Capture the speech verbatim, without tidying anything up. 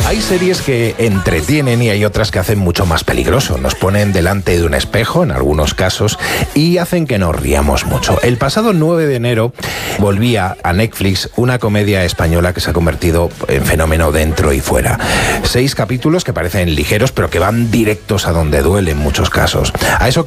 Hay series que entretienen y hay otras que hacen mucho más peligroso. Nos ponen delante de un espejo, en algunos casos, y hacen que nos riamos mucho. El pasado nueve de enero volvía a Netflix una comedia española que se ha convertido en fenómeno dentro y fuera. Seis capítulos que parecen ligeros, pero que van directos a donde duele en muchos casos. A eso que